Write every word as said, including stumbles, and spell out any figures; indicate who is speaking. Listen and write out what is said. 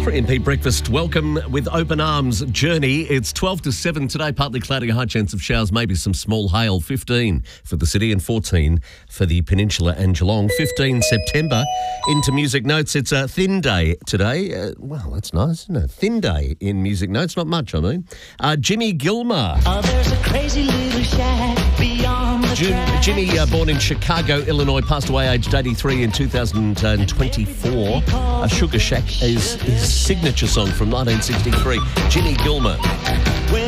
Speaker 1: Free M P Breakfast, welcome with open arms. Journey, it's twelve to seven today, partly cloudy, a high chance of showers, maybe some small hail. fifteen for the city and fourteen for the Peninsula and Geelong. fifteen September. Into Music Notes, it's a thin day today. Uh, well, that's nice, isn't it? Thin day in Music Notes, not much, I mean. Uh, Jimmy Gilmer.
Speaker 2: Oh, there's a crazy little shack beyond the
Speaker 1: Jim, Jimmy, uh, born in Chicago, Illinois, passed away aged eighty-three in two thousand twenty-four. Uh, Sugar Shack is his signature song from nineteen sixty-three. Jimmy Gilmer.